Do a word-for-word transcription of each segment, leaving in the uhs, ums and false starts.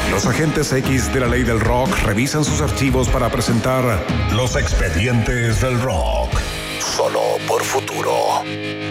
Los agentes X de la ley del rock revisan sus archivos para presentar Los Expedientes del Rock. Solo por Futuro.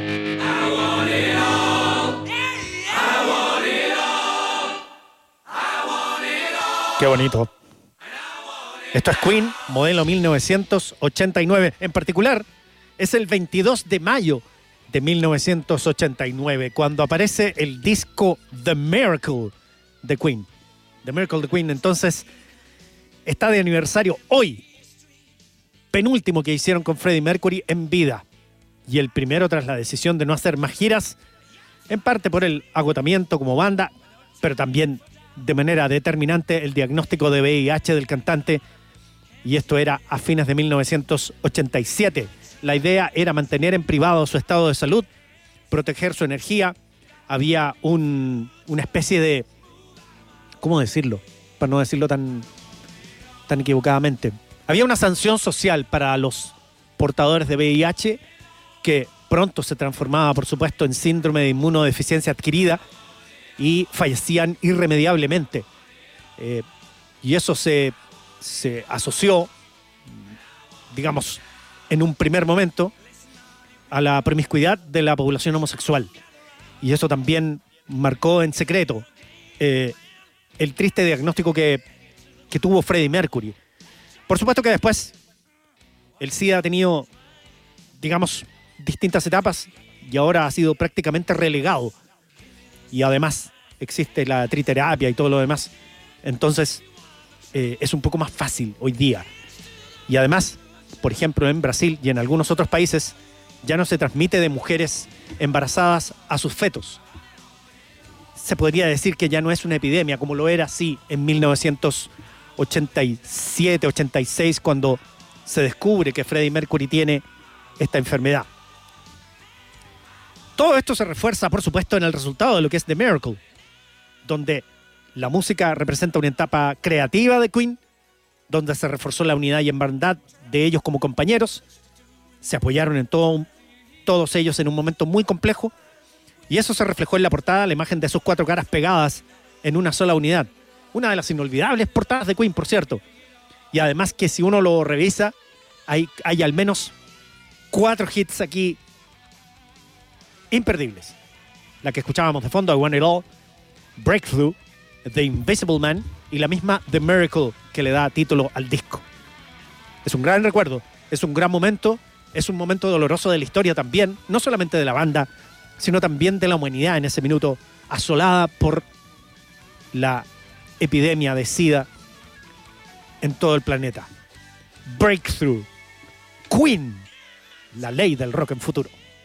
Qué bonito. Esto es Queen, modelo mil novecientos ochenta y nueve. En particular, es el veintidós de mayo de mil novecientos ochenta y nueve, cuando aparece el disco The Miracle de Queen. The Miracle de Queen, entonces, está de aniversario hoy. Penúltimo que hicieron con Freddie Mercury en vida. Y el primero tras la decisión de no hacer más giras, en parte por el agotamiento como banda, pero también de manera determinante el diagnóstico de V I H del cantante, y esto era a fines de mil novecientos ochenta y siete. La idea era mantener en privado su estado de salud, proteger su energía. Había un, una especie de, ¿cómo decirlo? Para no decirlo tan, tan equivocadamente. Había una sanción social para los portadores de V I H que pronto se transformaba, por supuesto, en síndrome de inmunodeficiencia adquirida y fallecían irremediablemente. Eh, y eso se, se asoció, digamos, en un primer momento, a la promiscuidad de la población homosexual. Y eso también marcó en secreto eh, el triste diagnóstico que, que tuvo Freddie Mercury. Por supuesto que después el SIDA ha tenido, digamos, distintas etapas y ahora ha sido prácticamente relegado. Y además existe la triterapia y todo lo demás. Entonces eh, es un poco más fácil hoy día. Y además, por ejemplo, en Brasil y en algunos otros países, ya no se transmite de mujeres embarazadas a sus fetos. Se podría decir que ya no es una epidemia como lo era así en mil novecientos ochenta y siete, ochenta y seis, cuando se descubre que Freddie Mercury tiene esta enfermedad. Todo esto se refuerza, por supuesto, en el resultado de lo que es The Miracle, donde la música representa una etapa creativa de Queen, donde se reforzó la unidad y hermandad de ellos como compañeros, se apoyaron en todo, todos ellos en un momento muy complejo, y eso se reflejó en la portada, la imagen de sus cuatro caras pegadas en una sola unidad. Una de las inolvidables portadas de Queen, por cierto. Y además que si uno lo revisa, hay, hay al menos cuatro hits aquí imperdibles. La que escuchábamos de fondo, I Want It All, Breakthrough, The Invisible Man y la misma The Miracle, que le da título al disco. Es un gran recuerdo, es un gran momento, es un momento doloroso de la historia también, no solamente de la banda, sino también de la humanidad en ese minuto, asolada por la epidemia de SIDA en todo el planeta. Breakthrough. Queen, la ley del rock en futuro.